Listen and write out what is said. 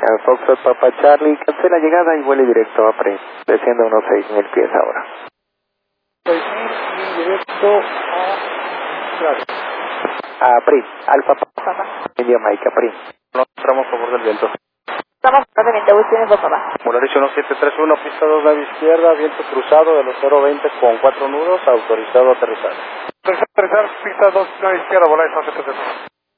Foxtrot Papa Charlie, cancela llegada y vuele directo a Prince, desciende a unos 6.000 pies ahora. 6.000 y directo a Prince, Alfa Papa, India Mike, a Prince. No entramos a favor del viento. Estamos a de Agustín Papá. Volaris 1731, pista 2 lado izquierda, viento cruzado de los 020 con 4 nudos, autorizado a aterrizar. Aterrizar, pista 2 lado izquierda, Volaris 1731.